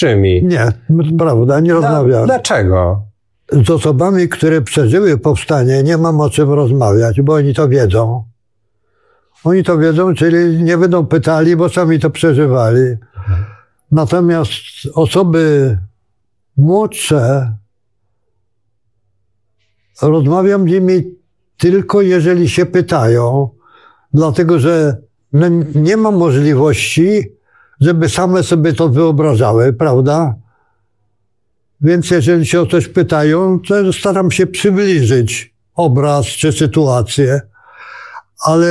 Czymi? Nie, prawda, nie rozmawiałem. Dlaczego? Z osobami, które przeżyły powstanie, nie mam o czym rozmawiać, bo oni to wiedzą. Oni to wiedzą, czyli nie będą pytali, bo sami to przeżywali. Natomiast osoby młodsze, rozmawiam z nimi tylko jeżeli się pytają, dlatego że nie ma możliwości, żeby same sobie to wyobrażały, prawda? Więc jeżeli się o coś pytają, to staram się przybliżyć obraz czy sytuację, ale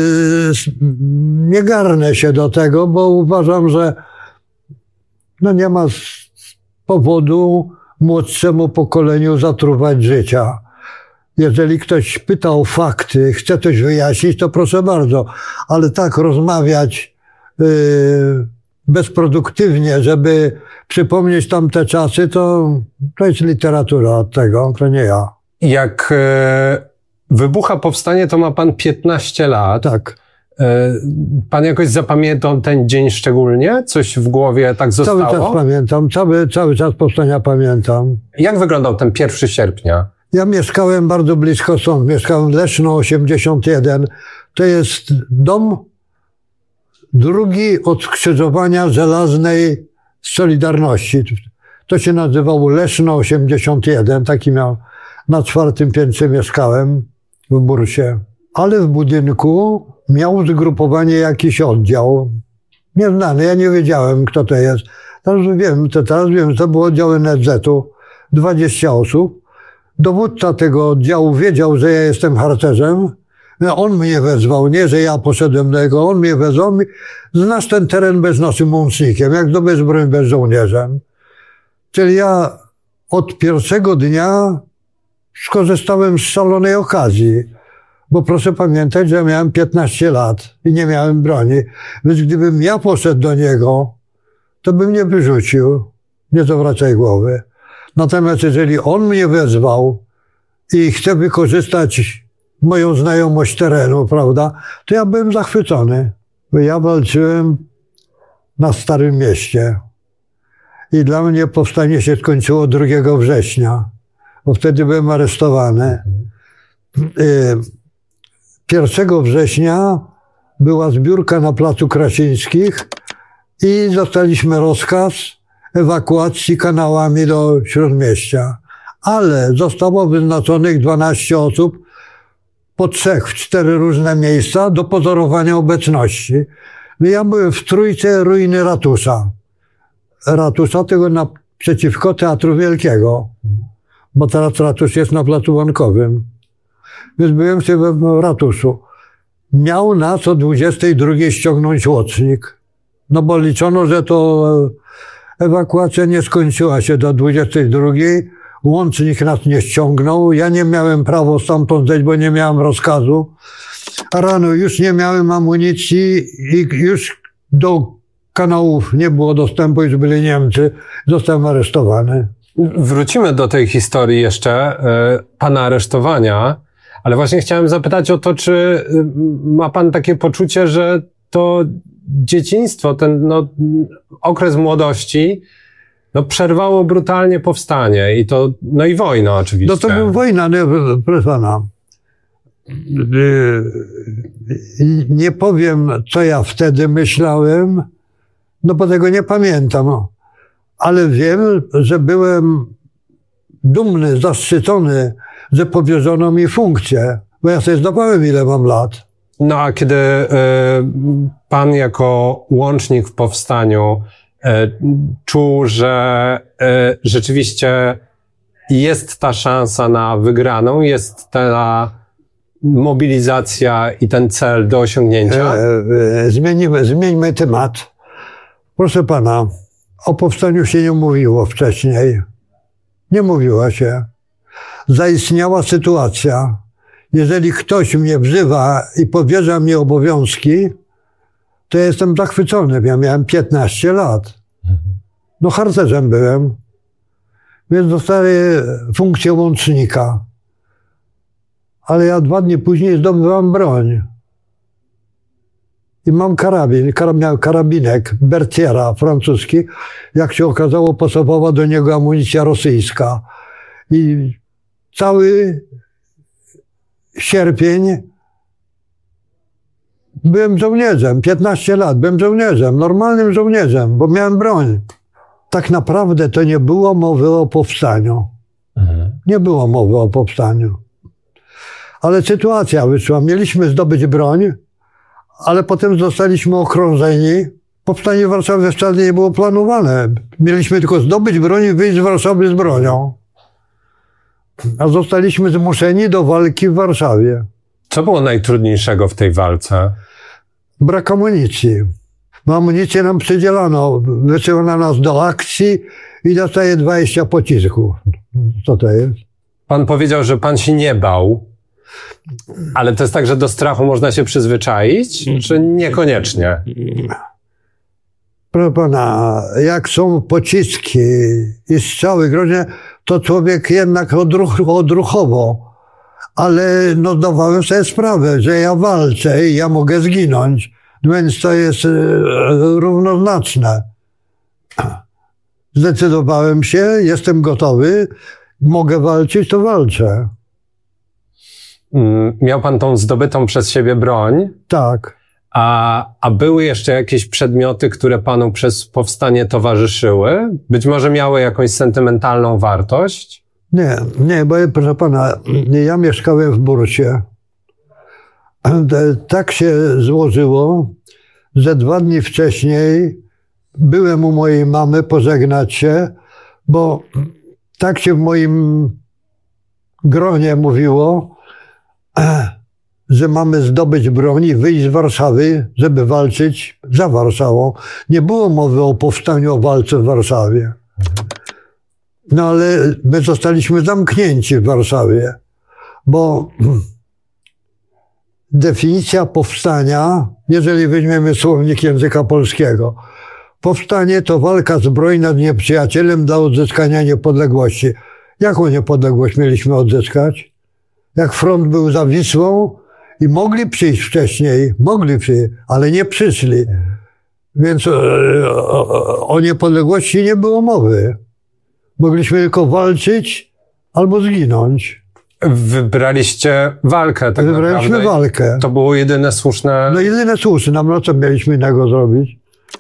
nie garnę się do tego, bo uważam, że nie ma powodu młodszemu pokoleniu zatruwać życia. Jeżeli ktoś pyta o fakty, chce coś wyjaśnić, to proszę bardzo, ale tak rozmawiać bezproduktywnie, żeby przypomnieć tamte czasy, to jest literatura od tego, to nie ja. Jak wybucha powstanie, to ma pan 15 lat. Tak. Pan jakoś zapamiętał ten dzień szczególnie? Coś w głowie tak zostało? Cały czas pamiętam, cały czas powstania pamiętam. Jak wyglądał ten 1 sierpnia? Ja mieszkałem bardzo blisko stąd, mieszkałem w Leszno 81. To jest dom drugi od skrzyżowania Żelaznej z Solidarności. To się nazywało Leszno 81, taki miał, na 4. piętrze mieszkałem w Bursie. Ale w budynku miał zgrupowanie jakiś oddział. Nieznany, ja nie wiedziałem, kto to jest. Teraz wiem, że to był oddział NSZ-u, 20 osób. Dowódca tego oddziału wiedział, że ja jestem harcerzem. On mnie wezwał, nie, że ja poszedłem do niego, on mnie wezwał. Znasz ten teren bez naszym łącznikiem, jak zdobyć broń bez żołnierzem. Czyli ja od pierwszego dnia skorzystałem z szalonej okazji, bo proszę pamiętać, że miałem 15 lat i nie miałem broni. Więc gdybym ja poszedł do niego, to bym mnie wyrzucił, nie zawracaj głowy. Natomiast jeżeli on mnie wezwał i chce wykorzystać moją znajomość terenu, prawda, to ja byłem zachwycony. Bo ja walczyłem na Starym Mieście i dla mnie powstanie się skończyło 2 września, bo wtedy byłem aresztowany. 1 września była zbiórka na Placu Krasińskich i dostaliśmy rozkaz ewakuacji kanałami do Śródmieścia. Ale zostało wyznaczonych 12 osób po 3 w 4 różne miejsca do pozorowania obecności. Ja byłem w trójce ruiny ratusza. Ratusza tego naprzeciwko Teatru Wielkiego, bo teraz ratusz jest na Placu Bankowym. Więc byłem w tym ratuszu. Miał nas o 22 ściągnąć łącznik. No bo liczono, że to ewakuacja nie skończyła się do 22. Łącznik nas nie ściągnął. Ja nie miałem prawa stamtąd zejść, bo nie miałem rozkazu. A rano już nie miałem amunicji i już do kanałów nie było dostępu, już byli Niemcy. Zostałem aresztowany. Wrócimy do tej historii jeszcze, pana aresztowania, ale właśnie chciałem zapytać o to, czy ma pan takie poczucie, że to dzieciństwo, ten okres młodości, przerwało brutalnie powstanie i to, i wojna oczywiście. To była wojna, proszę pana. Nie powiem, co ja wtedy myślałem, bo tego nie pamiętam. Ale wiem, że byłem dumny, zaszczycony, że powierzono mi funkcję, bo ja sobie zdawałem, ile mam lat. A kiedy pan jako łącznik w powstaniu czuł, że rzeczywiście jest ta szansa na wygraną, jest ta mobilizacja i ten cel do osiągnięcia? Zmieńmy temat. Proszę pana, o powstaniu się nie mówiło wcześniej. Nie mówiło się. Zaistniała sytuacja. Jeżeli ktoś mnie wzywa i powierza mi obowiązki, to ja jestem zachwycony. Ja miałem 15 lat. Harcerzem byłem. Więc dostałem funkcję łącznika. Ale ja 2 dni później zdobywam broń. I mam karabin, miałem karabinek Berthiera francuski. Jak się okazało, pasowała do niego amunicja rosyjska. I cały sierpień byłem żołnierzem, 15 lat byłem żołnierzem, normalnym żołnierzem, bo miałem broń. Tak naprawdę to nie było mowy o powstaniu. Nie było mowy o powstaniu. Ale sytuacja wyszła. Mieliśmy zdobyć broń, ale potem zostaliśmy okrążeni. Powstanie w Warszawie wcale nie było planowane. Mieliśmy tylko zdobyć broń i wyjść z Warszawy z bronią. A zostaliśmy zmuszeni do walki w Warszawie. Co było najtrudniejszego w tej walce? Brak amunicji. Bo amunicję nam przydzielano. Wysyłano nas do akcji i dostaje 20 pocisków. Co to jest? Pan powiedział, że pan się nie bał. Ale to jest tak, że do strachu można się przyzwyczaić? Czy niekoniecznie? Proszę pana, jak są pociski i strzały groźne, to człowiek jednak odruchowo. Ale no zdawałem sobie sprawę, że ja walczę i ja mogę zginąć. Więc to jest równoznaczne. Zdecydowałem się, jestem gotowy, mogę walczyć, to walczę. Miał pan tą zdobytą przez siebie broń. Tak. A były jeszcze jakieś przedmioty, które panu przez powstanie towarzyszyły? Być może miały jakąś sentymentalną wartość? Nie, bo proszę pana, ja mieszkałem w Bursie. Tak się złożyło, że 2 dni wcześniej byłem u mojej mamy pożegnać się, bo tak się w moim gronie mówiło, że mamy zdobyć broń i wyjść z Warszawy, żeby walczyć za Warszawą. Nie było mowy o powstaniu, o walce w Warszawie. No ale my zostaliśmy zamknięci w Warszawie, bo definicja powstania, jeżeli weźmiemy słownik języka polskiego, powstanie to walka zbrojna z nieprzyjacielem dla odzyskania niepodległości. Jaką niepodległość mieliśmy odzyskać? Jak front był za Wisłą i mogli przyjść wcześniej, ale nie przyszli. Więc o niepodległości nie było mowy. Mogliśmy tylko walczyć albo zginąć. Wybraliście walkę. Tak Wybraliśmy naprawdę. walkę. To było jedyne słuszne. No jedyne słuszne. No co mieliśmy innego zrobić?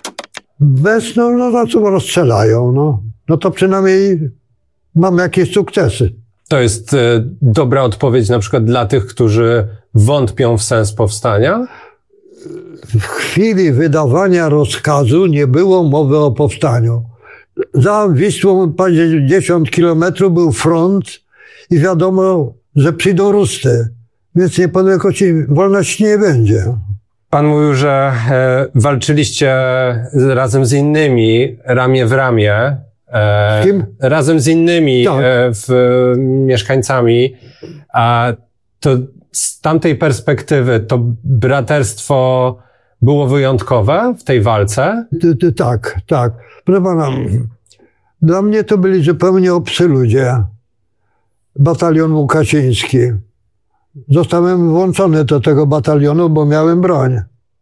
No co rozstrzelają. No to przynajmniej mamy jakieś sukcesy. To jest dobra odpowiedź na przykład dla tych, którzy wątpią w sens powstania? W chwili wydawania rozkazu nie było mowy o powstaniu. Za Wisłą 50 kilometrów był front i wiadomo, że przyjdą Ruscy. Więc niepodległości, wolności nie będzie. Pan mówił, że walczyliście razem z innymi, ramię w ramię. Z kim? Razem z innymi Tak. Mieszkańcami. A to z tamtej perspektywy to braterstwo było wyjątkowe w tej walce? Tak. Proszę pana, dla mnie to byli zupełnie obcy ludzie. Batalion Łukasiński. Zostałem włączony do tego batalionu, bo miałem broń.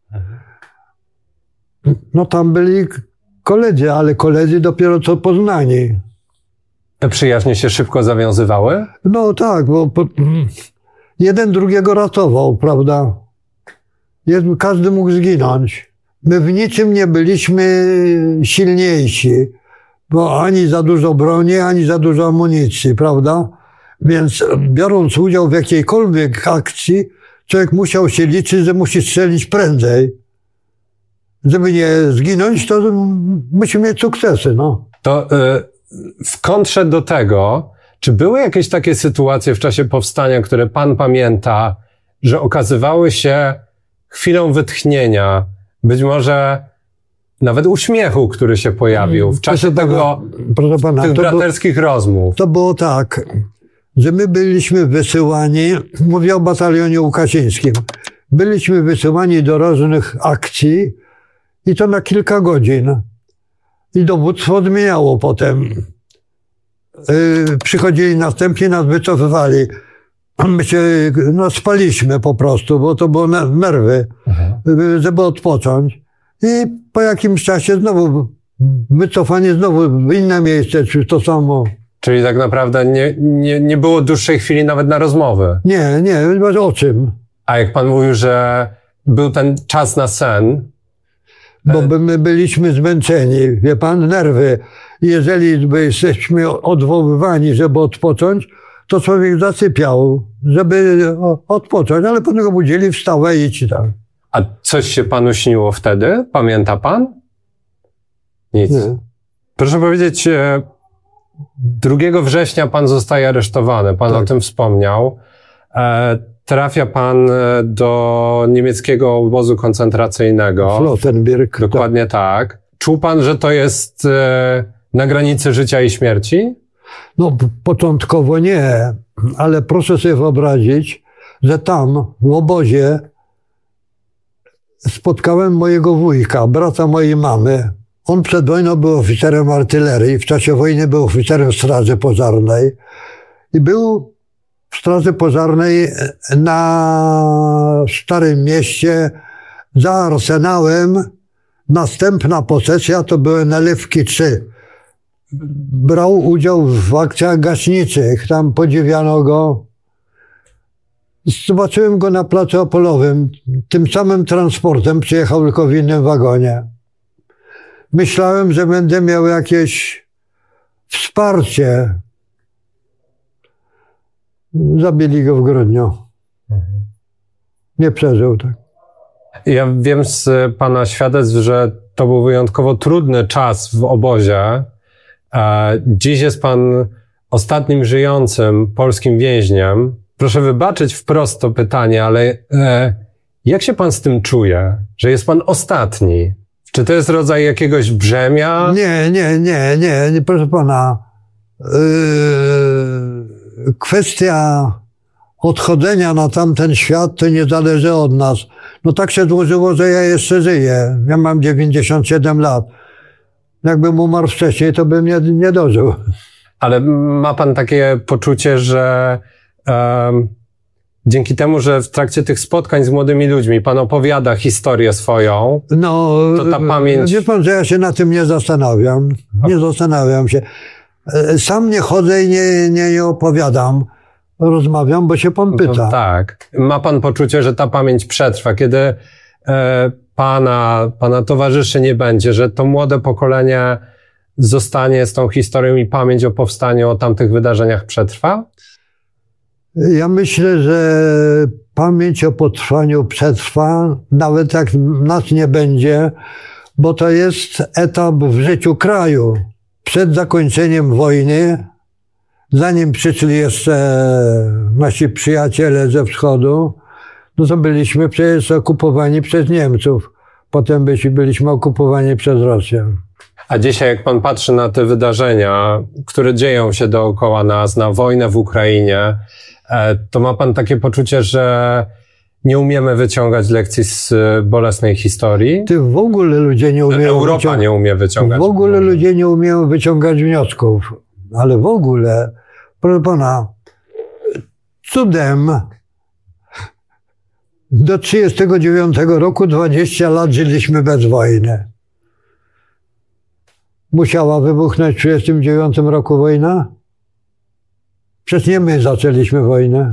No tam byli koledzy, ale koledzy dopiero co poznani. Te przyjaźnie się szybko zawiązywały? No tak, bo jeden drugiego ratował, prawda? Każdy mógł zginąć. My w niczym nie byliśmy silniejsi, bo ani za dużo broni, ani za dużo amunicji, prawda? Więc biorąc udział w jakiejkolwiek akcji, człowiek musiał się liczyć, że musi strzelić prędzej. Żeby nie zginąć, to musimy mieć sukcesy, no. To w kontrze do tego, czy były jakieś takie sytuacje w czasie powstania, które pan pamięta, że okazywały się chwilą wytchnienia, być może nawet uśmiechu, który się pojawił w czasie proszę pana, tych braterskich rozmów? To było tak, że my byliśmy wysyłani, mówię o batalionie łukasińskim, byliśmy wysyłani do różnych akcji i to na kilka godzin. I dowództwo zmieniało potem. Przychodzili następnie, nas wycofywali. My się spaliśmy po prostu, bo to było nerwy. żeby odpocząć. I po jakimś czasie znowu wycofanie znowu w inne miejsce, czy to samo. Czyli tak naprawdę nie było dłuższej chwili nawet na rozmowy. Nie, o czym? A jak pan mówił, że był ten czas na sen. Bo my byliśmy zmęczeni, wie pan, nerwy. Jeżeli jesteśmy odwoływani, żeby odpocząć, to człowiek zasypiał, żeby odpocząć, ale potem go budzili, wstawaj i idź tam. A coś się panu śniło wtedy? Pamięta pan? Nic. Nie. Proszę powiedzieć, 2 września pan zostaje aresztowany. Pan Tak. o tym wspomniał. Trafia pan do niemieckiego obozu koncentracyjnego. Flossenbürg. Dokładnie tak. Czuł pan, że to jest na granicy życia i śmierci? No, początkowo nie, ale proszę sobie wyobrazić, że tam, w obozie, spotkałem mojego wujka, brata mojej mamy. On przed wojną był oficerem artylerii, w czasie wojny był oficerem Straży Pożarnej i był w Straży Pożarnej na Starym Mieście za Arsenałem. Następna posesja to były Nalewki 3. Brał udział w akcjach gaśniczych, tam podziwiano go. Zobaczyłem go na placu Opolowym. Tym samym transportem przyjechał, tylko w innym wagonie. Myślałem, że będę miał jakieś wsparcie. Zabili go w grudniu. Nie przeżył tak. Ja wiem z pana świadectw, że to był wyjątkowo trudny czas w obozie. Dziś jest pan ostatnim żyjącym polskim więźniem. Proszę wybaczyć wprost to pytanie, ale jak się pan z tym czuje, że jest pan ostatni? Czy to jest rodzaj jakiegoś brzemia? Nie, proszę pana. Kwestia odchodzenia na tamten świat to nie zależy od nas. No tak się złożyło, że ja jeszcze żyję. Ja mam 97 lat. Jakbym umarł wcześniej, to bym nie dożył. Ale ma pan takie poczucie, że dzięki temu, że w trakcie tych spotkań z młodymi ludźmi pan opowiada historię swoją, no, to ta pamięć... Wie pan, że ja się na tym nie zastanawiam. Nie zastanawiam się. Sam nie chodzę i nie opowiadam. Rozmawiam, bo się pan pyta. No, tak. Ma pan poczucie, że ta pamięć przetrwa, kiedy pana towarzyszy nie będzie, że to młode pokolenie zostanie z tą historią i pamięć o powstaniu, o tamtych wydarzeniach przetrwa? Ja myślę, że pamięć o potrwaniu przetrwa, nawet jak nas nie będzie, bo to jest etap w życiu kraju. Przed zakończeniem wojny, zanim przyszli jeszcze nasi przyjaciele ze wschodu, no to byliśmy przecież okupowani przez Niemców. Potem byliśmy okupowani przez Rosję. A dzisiaj, jak pan patrzy na te wydarzenia, które dzieją się dookoła nas, na wojnę w Ukrainie, to ma pan takie poczucie, że nie umiemy wyciągać lekcji z bolesnej historii? W ogóle ludzie nie umieją Europa nie umie wyciągać. W ogóle ludzie nie umieją wyciągać wniosków. Ale w ogóle, proszę pana, cudem do 1939 roku 20 lat żyliśmy bez wojny. Musiała wybuchnąć w 1939 roku wojna? Przecież nie my zaczęliśmy wojnę.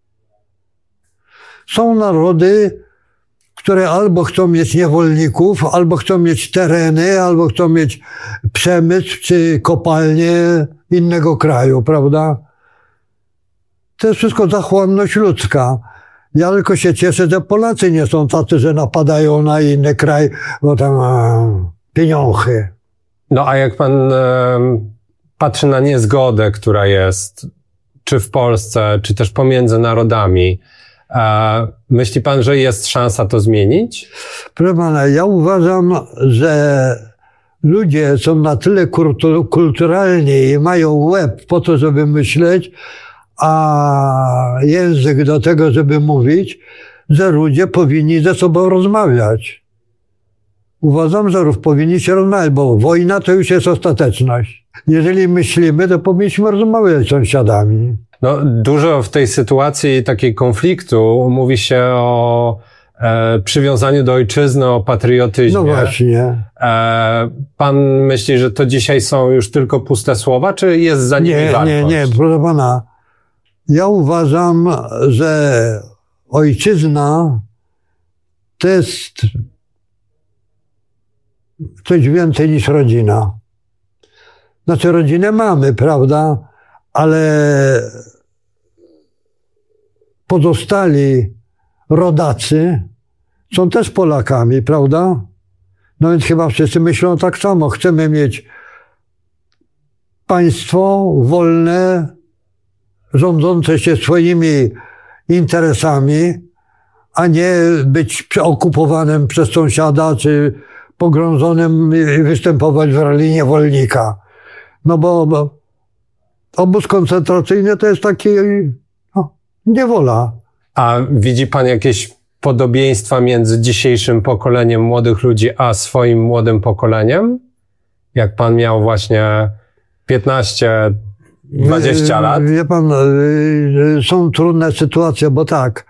Są narody, które albo chcą mieć niewolników, albo chcą mieć tereny, albo chcą mieć przemysł czy kopalnie innego kraju, prawda? To jest wszystko zachłanność ludzka. Ja tylko się cieszę, że Polacy nie są tacy, że napadają na inny kraj, bo tam pieniądze. No a jak pan patrzy na niezgodę, która jest, czy w Polsce, czy też pomiędzy narodami, myśli pan, że jest szansa to zmienić? Proszę pana, ja uważam, że ludzie są na tyle kulturalni i mają łeb po to, żeby myśleć, a język do tego, żeby mówić, że ludzie powinni ze sobą rozmawiać. Uważam, że powinni się rozmawiać, bo wojna to już jest ostateczność. Jeżeli myślimy, to powinniśmy rozmawiać z sąsiadami. No, dużo w tej sytuacji takiej konfliktu mówi się o przywiązaniu do ojczyzny, o patriotyzmie. No właśnie. Pan myśli, że to dzisiaj są już tylko puste słowa, czy jest za nimi wartość? Nie, proszę pana. Ja uważam, że ojczyzna to jest coś więcej niż rodzina. Znaczy rodzinę mamy, prawda? Ale pozostali rodacy są też Polakami, prawda? No więc chyba wszyscy myślą tak samo. Chcemy mieć państwo wolne, rządzące się swoimi interesami, a nie być okupowanym przez sąsiada, czy pogrążonym i występować w roli niewolnika. No bo obóz koncentracyjny to jest taki niewola. A widzi pan jakieś podobieństwa między dzisiejszym pokoleniem młodych ludzi, a swoim młodym pokoleniem? Jak pan miał właśnie 15, 20 lat? Wie pan, są trudne sytuacje, bo tak,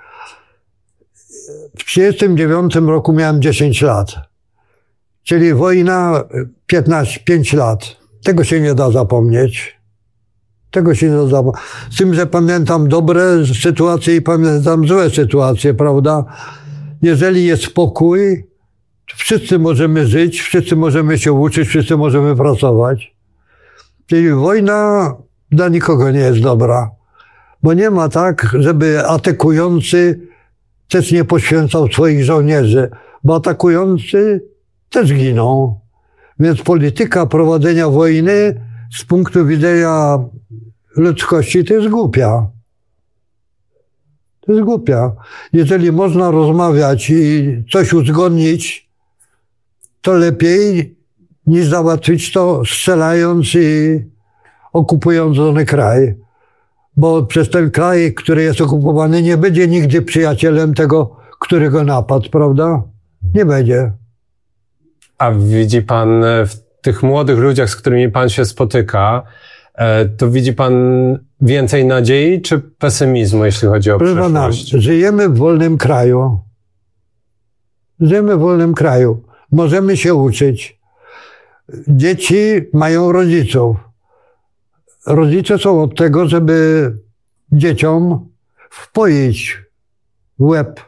w 1939 roku miałem 10 lat, czyli wojna 5 lat. Tego się nie da zapomnieć. Tego się nie da zapomnieć. Z tym, że pamiętam dobre sytuacje i pamiętam złe sytuacje, prawda? Jeżeli jest spokój, wszyscy możemy żyć, wszyscy możemy się uczyć, wszyscy możemy pracować. Czyli wojna dla nikogo nie jest dobra. Bo nie ma tak, żeby atakujący też nie poświęcał swoich żołnierzy, bo atakujący też giną. Więc polityka prowadzenia wojny z punktu widzenia ludzkości to jest głupia. To jest głupia. Jeżeli można rozmawiać i coś uzgodnić, to lepiej niż załatwić to strzelając i okupując dany kraj. Bo przez ten kraj, który jest okupowany, nie będzie nigdy przyjacielem tego, który go napadł, prawda? Nie będzie. A widzi pan w tych młodych ludziach, z którymi pan się spotyka, to widzi pan więcej nadziei czy pesymizmu, jeśli chodzi o przyszłość? Żyjemy w wolnym kraju. Żyjemy w wolnym kraju. Możemy się uczyć. Dzieci mają rodziców. Rodzice są od tego, żeby dzieciom wpoić w łeb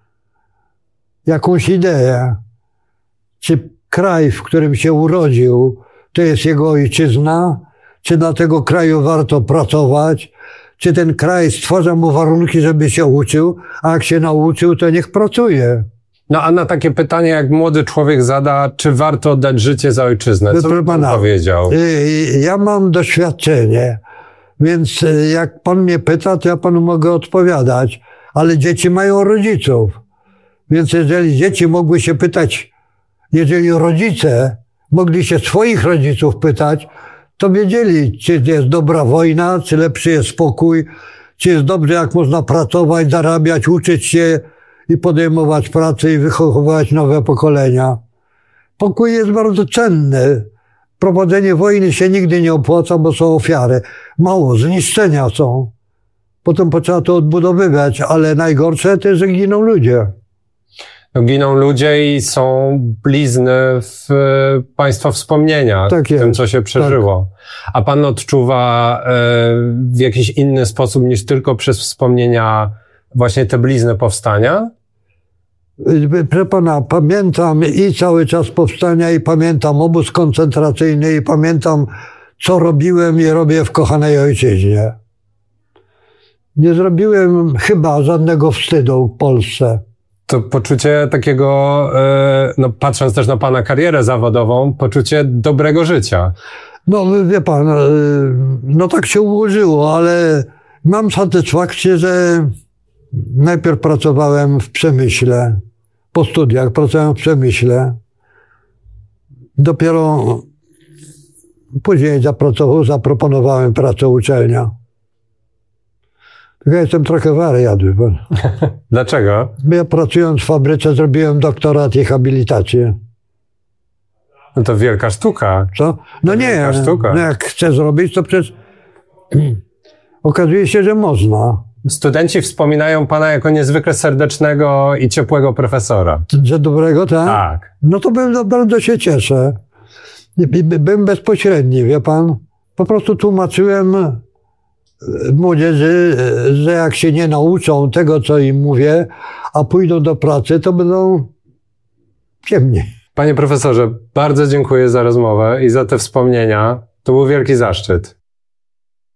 jakąś ideę. Czy kraj, w którym się urodził, to jest jego ojczyzna? Czy dla tego kraju warto pracować? Czy ten kraj stwarza mu warunki, żeby się uczył? A jak się nauczył, to niech pracuje. No a na takie pytanie, jak młody człowiek zada, czy warto oddać życie za ojczyznę? Co by pan powiedział? Ja mam doświadczenie, więc jak pan mnie pyta, to ja panu mogę odpowiadać. Ale dzieci mają rodziców. Więc jeżeli dzieci mogły się pytać, jeżeli rodzice mogli się swoich rodziców pytać, to wiedzieli, czy jest dobra wojna, czy lepszy jest spokój, czy jest dobrze, jak można pracować, zarabiać, uczyć się i podejmować pracę i wychowywać nowe pokolenia. Pokój jest bardzo cenny. Prowadzenie wojny się nigdy nie opłaca, bo są ofiary. Mało, zniszczenia są. Potem potrzeba to odbudowywać, ale najgorsze to jest, że giną ludzie. No, giną ludzie i są blizny w państwa wspomnienia, tak w tym, co się przeżyło. Tak. A pan odczuwa w jakiś inny sposób niż tylko przez wspomnienia właśnie te blizny powstania? Proszę pana, pamiętam i cały czas powstania, i pamiętam obóz koncentracyjny, i pamiętam, co robiłem i robię w kochanej ojczyźnie. Nie zrobiłem chyba żadnego wstydu w Polsce. To poczucie takiego, no patrząc też na pana karierę zawodową, poczucie dobrego życia. No wie pan, no tak się ułożyło, ale mam satysfakcję, że najpierw pracowałem w przemyśle, po studiach pracowałem w przemyśle. Dopiero później zaproponowałem pracę uczelnia. Ja jestem trochę wariat. Dlaczego? Bo ja pracując w fabryce zrobiłem doktorat i habilitację. No to wielka sztuka. Co? No nie, wielka sztuka. No jak chcę zrobić, to przecież okazuje się, że można. Studenci wspominają pana jako niezwykle serdecznego i ciepłego profesora. Że dobrego, tak? Tak. No to bardzo się cieszę. Byłem bezpośredni, wie pan. Po prostu tłumaczyłem młodzieży, że jak się nie nauczą tego, co im mówię, a pójdą do pracy, to będą ciemni. Panie profesorze, bardzo dziękuję za rozmowę i za te wspomnienia. To był wielki zaszczyt.